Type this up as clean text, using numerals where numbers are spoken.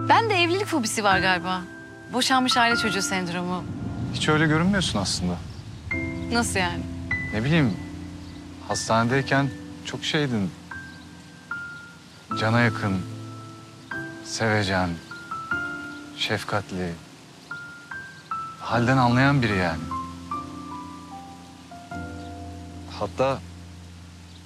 Ben de evlilik fobisi var galiba. Boşanmış aile çocuğu sendromu. Hiç öyle görünmüyorsun aslında. Nasıl yani? Ne bileyim, hastanedeyken çok şeydin. Cana yakın, sevecen, şefkatli. Halden anlayan biri yani. Hatta